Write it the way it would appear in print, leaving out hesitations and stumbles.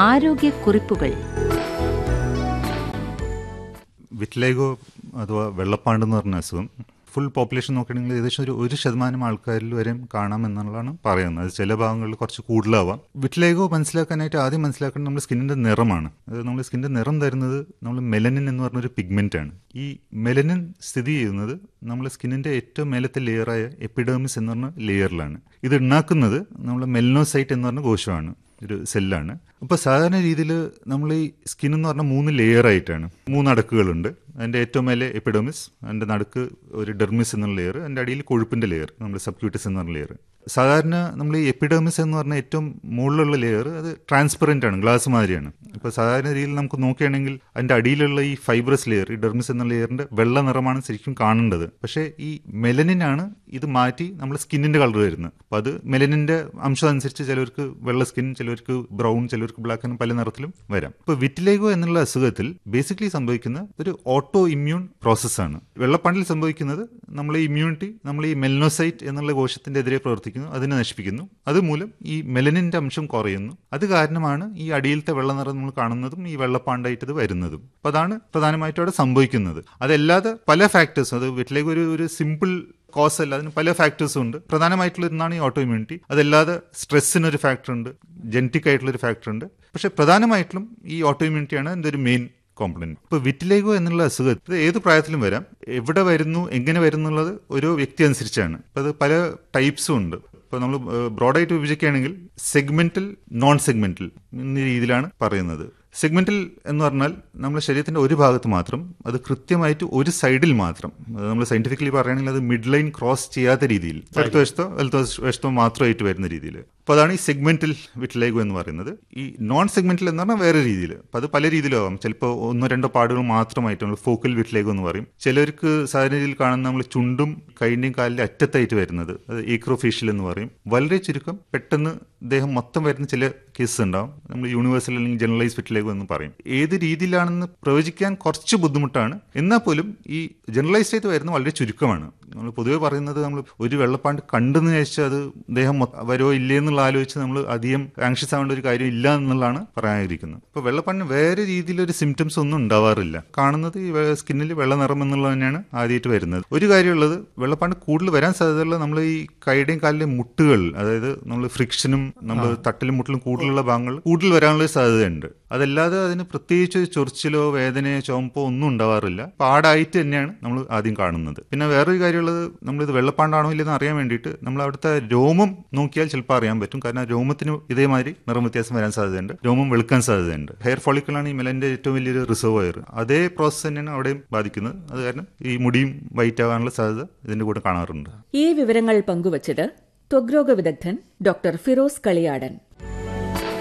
ആരോഗ്യക്കുറിപ്പുകൾ. Vitiligo അഥവാ വെള്ളപ്പാണ്ട് എന്ന് പറഞ്ഞ അസുഖം ഫുൾ പോപ്പുലേഷൻ നോക്കുകയാണെങ്കിൽ ഏകദേശം ഒരു 1% ആൾക്കാരിൽ വരെയും കാണാമെന്നുള്ളതാണ് പറയുന്നത്. അത് ചില ഭാഗങ്ങളിൽ കുറച്ച് കൂടുതലാവാം. വിറ്റ്ലിഗോ മനസ്സിലാക്കാനായിട്ട് ആദ്യം മനസ്സിലാക്കേണ്ടത് നമ്മുടെ സ്കിന്നിന്റെ നിറമാണ്. അത് നമ്മുടെ സ്കിന്നിന്റെ നിറം തരുന്നത് നമ്മൾ മെലനിൻ എന്ന് പറഞ്ഞൊരു പിഗ്മെന്റ് ആണ്. ഈ മെലനിൻ സ്ഥിതി ചെയ്യുന്നത് നമ്മുടെ സ്കിന്നിന്റെ ഏറ്റവും മേലത്തെ ലെയറായ എപ്പിഡെർമിസ് എന്ന് പറഞ്ഞ ലെയറിലാണ്. ഇത് ഉണ്ടാക്കുന്നത് നമ്മൾ മെലനോസൈറ്റ് എന്ന് പറഞ്ഞ കോശമാണ്, ഒരു സെല്ലാണ്. അപ്പോൾ സാധാരണ രീതിയിൽ നമ്മൾ ഈ സ്കിൻ എന്ന് പറഞ്ഞാൽ 3 ലെയറായിട്ടാണ്, 3 അടുക്കുകളുണ്ട്. അതിൻ്റെ ഏറ്റവും മേലെ എപ്പിഡെർമിസ്, അതിൻ്റെ നടുക്ക് ഒരു ഡെർമിസ് എന്നുള്ള ലെയർ, അതിൻ്റെ അടിയിൽ കൊഴുപ്പിൻ്റെ ലെയർ, നമ്മൾ സബ്ക്യൂട്ടിസ് എന്ന് പറഞ്ഞ ലെയർ. സാധാരണ നമ്മൾ ഈ എപ്പിഡെർമിസ് എന്ന് പറഞ്ഞ ഏറ്റവും മുകളിലുള്ള ലെയർ അത് ട്രാൻസ്പെറൻ്റ് ആണ്, ഗ്ലാസ് മാതിരിയാണ്. ഇപ്പോൾ സാധാരണ രീതിയിൽ നമുക്ക് നോക്കുകയാണെങ്കിൽ അതിൻ്റെ അടിയിലുള്ള ഈ ഫൈബ്രസ് ലെയർ, ഈ ഡെർമിസ് എന്ന ലെയറിൻ്റെ വെള്ള നിറമാണ് ശരിക്കും കാണേണ്ടത്. പക്ഷേ ഈ മെലനിനാണ് ഇത് മാറ്റി നമ്മൾ സ്കിന്നിൻ്റെ കളർ വരുന്നത്. അപ്പോൾ അത് മെലനിൻ്റെ അംശം അനുസരിച്ച് ചിലവർക്ക് വെള്ള സ്കിൻ, ചിലവർക്ക് ബ്രൗൺ, ചിലവർക്ക് ബ്ലാക്ക് എന്ന് പല നിറത്തിലും വരാം. ഇപ്പോൾ വിറ്റ്ലിഗോ എന്നുള്ള അസുഖത്തിൽ ബേസിക്കലി സംഭവിക്കുന്ന ഒരു ഓട്ടോ ഇമ്മ്യൂൺ പ്രോസസ്സാണ്. വെള്ളപ്പാണ്ടിൽ സംഭവിക്കുന്നത് നമ്മൾ ഈ ഇമ്മ്യൂണിറ്റി നമ്മൾ ഈ മെലനോസൈറ്റ് എന്നുള്ള കോശത്തിന്റെ എതിരെ പ്രവർത്തിക്കുന്നു, അതിനെ നശിപ്പിക്കുന്നു. അതുമൂലം ഈ മെലനിന്റെ അംശം കുറയുന്നു. അത് കാരണമാണ് ഈ അടിയിലത്തെ വെള്ള നിറം നമ്മൾ കാണുന്നതും ഈ വെള്ളപ്പാണ്ടായിട്ട് ഇത് വരുന്നതും. അപ്പോൾ അതാണ് പ്രധാനമായിട്ടും അവിടെ സംഭവിക്കുന്നത്. അതല്ലാതെ പല ഫാക്ടേഴ്സും, അത് വിറ്റ്ലിഗോ ഒരു സിമ്പിൾ കോസ് അല്ല, അതിന് പല ഫാക്ടേഴ്സും ഉണ്ട്. പ്രധാനമായിട്ടുള്ള ഒന്നാണ് ഈ ഓട്ടോ ഇമ്മ്യൂണിറ്റി. അതല്ലാതെ സ്ട്രെസ്സിനൊരു ഫാക്ടർ ഉണ്ട്, ജനറ്റിക് ആയിട്ടുള്ളൊരു ഫാക്ടർ ഉണ്ട്. പക്ഷെ പ്രധാനമായിട്ടും ഈ ഓട്ടോ ഇമ്മ്യൂണിറ്റിയാണ് ഇതിൻ്റെ ഒരു മെയിൻ കോമ്പണന്റ്. ഇപ്പോൾ വിറ്റ്ലിഗോ എന്നുള്ള അസുഖം ഏത് പ്രായത്തിലും വരാം. എവിടെ വരുന്നു, എങ്ങനെ വരുന്നുള്ളത് ഓരോ വ്യക്തി അനുസരിച്ചാണ്. അപ്പോൾ അത് പല ടൈപ്സും ഉണ്ട്. ഇപ്പോൾ നമ്മൾ ബ്രോഡായിട്ട് വിഭജിക്കുകയാണെങ്കിൽ സെഗ്മെന്റൽ, നോൺ സെഗ്മെന്റൽ എന്ന രീതിയിലാണ് പറയുന്നത്. സെഗ്മെന്റൽ എന്ന് പറഞ്ഞാൽ നമ്മുടെ ശരീരത്തിന്റെ ഒരു ഭാഗത്ത് മാത്രം, അത് കൃത്യമായിട്ട് ഒരു സൈഡിൽ മാത്രം, അത് നമ്മൾ സയന്റിഫിക്കലി പറയുകയാണെങ്കിൽ അത് മിഡ് ലൈൻ ക്രോസ് ചെയ്യാത്ത രീതിയിൽ ഇടത്ത് വശത്തോ വലത്ത് വശത്തോ മാത്രമായിട്ട് വരുന്ന രീതിയിൽ. അപ്പോൾ അതാണ് ഈ സെഗ്മെന്റൽ വിറ്റ്ലിഗോ എന്ന് പറയുന്നത്. ഈ നോൺ സെഗ്മെന്റൽ എന്ന് പറഞ്ഞാൽ വേറെ രീതിയിൽ. അപ്പോൾ അത് പല രീതിയിലാവാം. ചിലപ്പോൾ 1-2 പാടുകൾ മാത്രമായിട്ട് നമ്മൾ ഫോക്കൽ വിറ്റ്ലിഗോ എന്ന് പറയും. ചിലർക്ക് സാധാരണ രീതിയിൽ കാണുന്ന നമ്മൾ ചുണ്ടും കൈൻ്റെയും കാലിൻ്റെ അറ്റത്തായിട്ട് വരുന്നത്, അത് ഏക്രോഫേഷ്യൽ എന്ന് പറയും. വളരെ ചുരുക്കം പെട്ടെന്ന് ദേഹം മൊത്തം വരുന്ന ചില കേസസ് ഉണ്ടാവും. നമ്മൾ യൂണിവേഴ്സൽ അല്ലെങ്കിൽ ജനറലൈസ് വിറ്റ്ലിഗോ എന്ന് പറയും. ഏത് രീതിയിലാണെന്ന് പ്രവചിക്കാൻ കുറച്ച് ബുദ്ധിമുട്ടാണ്. എന്നാൽ പോലും ഈ ജനറലൈസ് ചെയ്ത് വരുന്നത് വളരെ ചുരുക്കമാണ്. നമ്മൾ പൊതുവെ പറയുന്നത്, നമ്മൾ ഒരു വെള്ളപ്പാണ്ട് കണ്ടെന്ന് വെച്ചാൽ അത് ദേഹം വരുമോ ഇല്ലേ എന്നുള്ള ആലോചിച്ച് നമ്മൾ അധികം ആങ്ഷ്യസ് ആവേണ്ട ഒരു കാര്യം ഇല്ല എന്നുള്ളതാണ് പറയാനിരിക്കുന്നത്. ഇപ്പോൾ വെള്ളപ്പാണ്ടിന് വേറെ രീതിയിലൊരു സിംറ്റംസ് ഒന്നും ഉണ്ടാവാറില്ല. കാണുന്നത് ഈ സ്കിന്നിൽ വെള്ള നിറം എന്നുള്ളത് തന്നെയാണ് ആദ്യമായിട്ട് വരുന്നത്. ഒരു കാര്യമുള്ളത്, വെള്ളപ്പാണ്ട് കൂടുതൽ വരാൻ സാധ്യതയുള്ള നമ്മൾ ഈ കൈയുടെയും കാലിലെയും മുട്ടുകൾ, അതായത് നമ്മൾ ഫ്രിക്ഷനും നമ്മൾ തട്ടിലും മുട്ടിലും കൂടുതലുള്ള ഭാഗങ്ങൾ കൂടുതൽ വരാനുള്ള സാധ്യതയുണ്ട്. അതല്ലാതെ അതിന് പ്രത്യേകിച്ച് ചൊറിച്ചിലോ വേദനയോ ചുമപ്പോ ഒന്നും ഉണ്ടാവാറില്ല. പാടായിട്ട് തന്നെയാണ് നമ്മൾ ആദ്യം കാണുന്നത്. പിന്നെ വേറൊരു കാര്യമുള്ളത്, നമ്മളിത് വെള്ളപ്പാണ്ടാണോ ഇല്ലെന്ന് അറിയാൻ വേണ്ടിയിട്ട് നമ്മൾ അവിടുത്തെ രോമം നോക്കിയാൽ ചിലപ്പോൾ അറിയാൻ പറ്റും. കാരണം രോമത്തിന് ഇതേമാതിരി നിറം വ്യത്യാസം വരാൻ സാധ്യതയുണ്ട്, രോമം വെളുക്കാൻ സാധ്യതയുണ്ട്. ഹെയർ ഫോളിക്കിളാണ് ഈ മെലന്റെ ഏറ്റവും വലിയൊരു റിസർവോയർ. അതേ പ്രോസസ്സ് തന്നെയാണ് അവിടെയും ബാധിക്കുന്നത്. അത് കാരണം ഈ മുടിയും വൈറ്റ് ആകാനുള്ള സാധ്യത ഇതിന്റെ കൂടെ കാണാറുണ്ട്. ഈ വിവരങ്ങൾ പങ്കുവച്ചത് ത്വഗ്രോഗ വിദഗ്ധൻ ഡോക്ടർ ഫിറോസ് കളിയാടൻ.